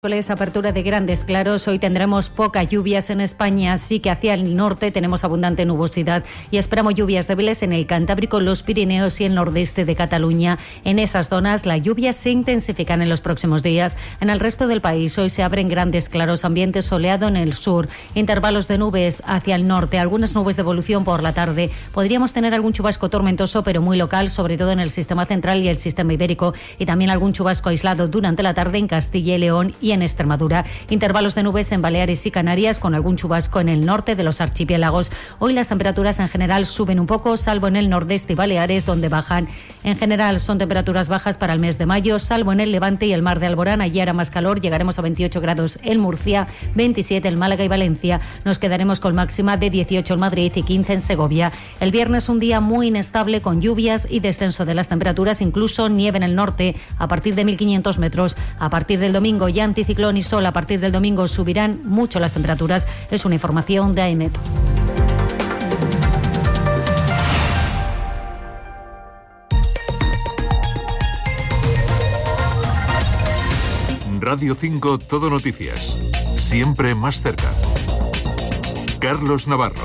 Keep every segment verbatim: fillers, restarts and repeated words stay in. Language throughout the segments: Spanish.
Apertura de grandes claros. Hoy tendremos pocas lluvias en España, así que hacia el norte tenemos abundante nubosidad y esperamos lluvias débiles en el Cantábrico, los Pirineos y el nordeste de Cataluña. En esas zonas las lluvias se intensifican en los próximos días. En el resto del país hoy se abren grandes claros, ambiente soleado en el sur, intervalos de nubes hacia el norte, algunas nubes de evolución por la tarde. Podríamos tener algún chubasco tormentoso, pero muy local, sobre todo en el sistema central y el sistema ibérico, y también algún chubasco aislado durante la tarde en Castilla y León y en Extremadura. Intervalos de nubes en Baleares y Canarias, con algún chubasco en el norte de los archipiélagos. Hoy las temperaturas en general suben un poco, salvo en el nordeste y Baleares, donde bajan. En general son temperaturas bajas para el mes de mayo, salvo en el Levante y el Mar de Alborán. Allí hará más calor, llegaremos a veintiocho grados en Murcia, veintisiete en Málaga y Valencia. Nos quedaremos con máxima de dieciocho en Madrid y quince en Segovia. El viernes un día muy inestable, con lluvias y descenso de las temperaturas, incluso nieve en el norte a partir de mil quinientos metros. A partir del domingo ya anticiclón y sol. A partir del domingo subirán mucho las temperaturas. Es una información de AEMET. Radio cinco Todo Noticias. Siempre más cerca. Carlos Navarro.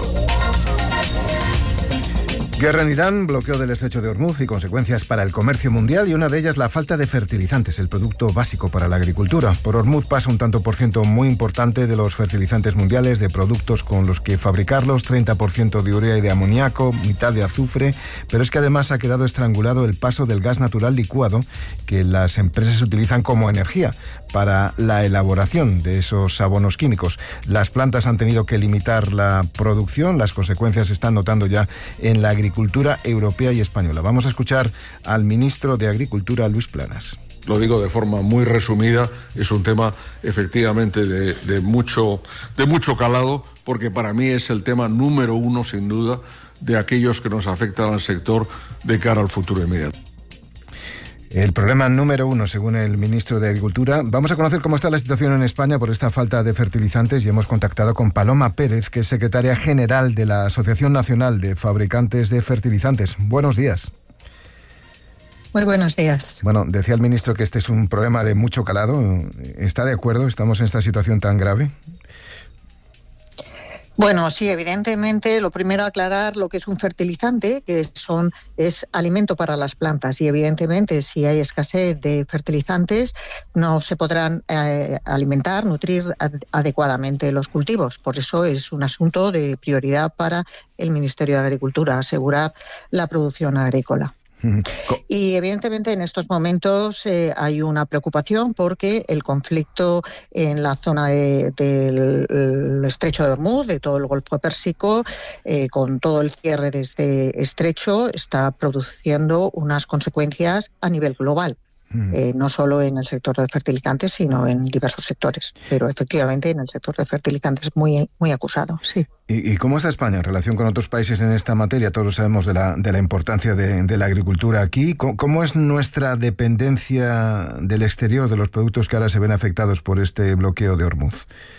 Guerra en Irán, bloqueo del estrecho de Hormuz y consecuencias para el comercio mundial, y una de ellas la falta de fertilizantes, el producto básico para la agricultura. Por Hormuz pasa un tanto por ciento muy importante de los fertilizantes mundiales, de productos con los que fabricarlos, treinta por ciento de urea y de amoníaco, mitad de azufre, pero es que además ha quedado estrangulado el paso del gas natural licuado que las empresas utilizan como energía para la elaboración de esos abonos químicos. Las plantas han tenido que limitar la producción, las consecuencias se están notando ya en la agricultura agricultura europea y española. Vamos a escuchar al ministro de Agricultura, Luis Planas. Lo digo de forma muy resumida, es un tema efectivamente de, de, mucho, de mucho calado, porque para mí es el tema número uno, sin duda, de aquellos que nos afectan al sector de cara al futuro inmediato. El problema número uno, según el ministro de Agricultura. Vamos a conocer cómo está la situación en España por esta falta de fertilizantes y hemos contactado con Paloma Pérez, que es secretaria general de la Asociación Nacional de Fabricantes de Fertilizantes. Buenos días. Muy buenos días. Bueno, decía el ministro que este es un problema de mucho calado. ¿Está de acuerdo? ¿Estamos en esta situación tan grave? Bueno, sí, evidentemente, lo primero aclarar lo que es un fertilizante, que son es alimento para las plantas, y evidentemente si hay escasez de fertilizantes no se podrán eh, alimentar, nutrir ad- adecuadamente los cultivos. Por eso es un asunto de prioridad para el Ministerio de Agricultura, asegurar la producción agrícola. Y evidentemente en estos momentos eh, hay una preocupación porque el conflicto en la zona de, del estrecho de Hormuz, de todo el Golfo Pérsico, eh, con todo el cierre de este estrecho, está produciendo unas consecuencias a nivel global. Eh, no solo en el sector de fertilizantes, sino en diversos sectores. Pero efectivamente en el sector de fertilizantes muy, muy acusado, sí. ¿Y, ¿Y cómo está España en relación con otros países en esta materia? Todos sabemos de la, de la importancia de, de la agricultura aquí. ¿Cómo, ¿Cómo es nuestra dependencia del exterior, de los productos que ahora se ven afectados por este bloqueo de Hormuz?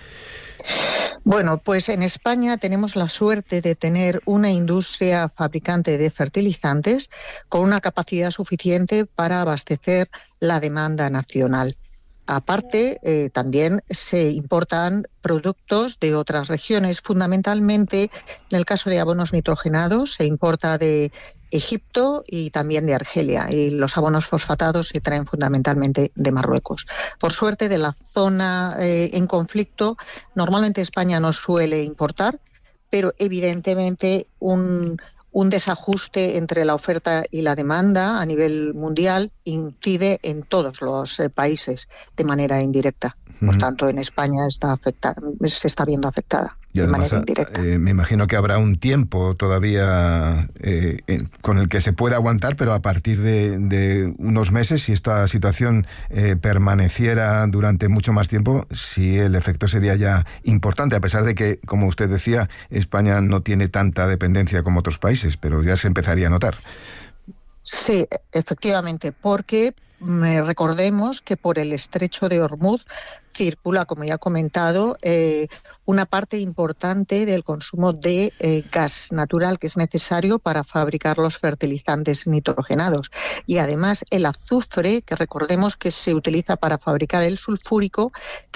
Bueno, pues en España tenemos la suerte de tener una industria fabricante de fertilizantes con una capacidad suficiente para abastecer la demanda nacional. Aparte, eh, también se importan productos de otras regiones, fundamentalmente en el caso de abonos nitrogenados se importa de Egipto y también de Argelia, y los abonos fosfatados se traen fundamentalmente de Marruecos. Por suerte, de la zona eh, en conflicto, normalmente España no suele importar, pero evidentemente un, un desajuste entre la oferta y la demanda a nivel mundial incide en todos los eh, países de manera indirecta. Por uh-huh. tanto, en España está afectada, se está viendo afectada. Y además, de manera indirecta. Eh, me imagino que habrá un tiempo todavía eh, eh, con el que se pueda aguantar, pero a partir de, de unos meses, si esta situación eh, permaneciera durante mucho más tiempo, sí, el efecto sería ya importante, a pesar de que, como usted decía, España no tiene tanta dependencia como otros países, pero ya se empezaría a notar. Sí, efectivamente, porque eh, recordemos que por el estrecho de Hormuz circula, como ya he comentado, eh, una parte importante del consumo de eh, gas natural que es necesario para fabricar los fertilizantes nitrogenados. Y además el azufre, que recordemos que se utiliza para fabricar el sulfúrico,